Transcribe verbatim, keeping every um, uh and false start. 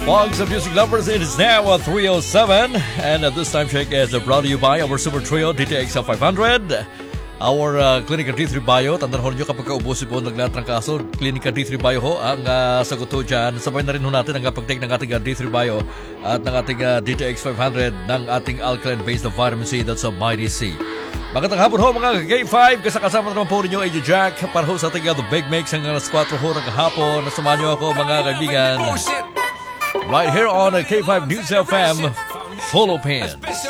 Pogs of music lovers, it is now uh, three oh seven, and uh, this time check is uh, brought to you by our super trio D T X L five hundred. Our uh, Clinica D three Bio, tandaan ho ninyo kapag kaubusin po naglahat ng kaso, Clinica D three Bio ho ang uh, sagot ho dyan. Sabay na rin ho natin ang pag-take ng ating uh, D three Bio at ng ating uh, D T X five hundred ng ating alkaline-based na vitamin C, that's a Mighty C. Magandang hapon ho mga K five, kasakasama naman po ninyo A J Jack para ho sa ating uh, The Big Mix hanggang alas four ho ng hapon. Nasamahan nyo ako mga kaibigan right here on K five News F M Philippines.